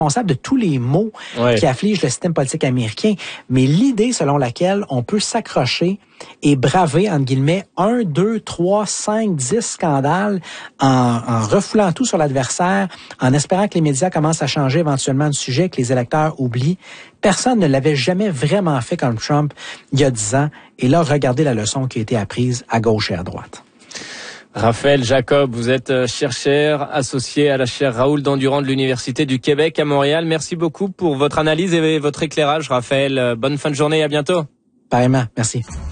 responsable de tous les maux qui affligent le système politique américain. Mais l'idée selon laquelle on peut s'accrocher et braver, entre guillemets, 1, 2, 3, 5, 10 scandales en refoulant tout sur l'adversaire, en espérant que les médias commencent à changer éventuellement de sujet, que les électeurs oublient. Personne ne l'avait jamais vraiment fait comme Trump il y a 10 ans. Et là, regardez la leçon qui a été apprise à gauche et à droite. Raphaël Jacob, vous êtes chercheur associé à la chaire Raoul Dandurand de l'Université du Québec à Montréal. Merci beaucoup pour votre analyse et votre éclairage, Raphaël. Bonne fin de journée, à bientôt. Pareillement, merci.